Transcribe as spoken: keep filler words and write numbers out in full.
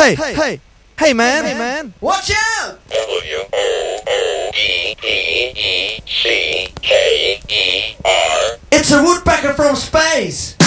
Hey, hey, hey, man, hey, man. Watch out! W O O E E E C K E R. It's a woodpecker from space!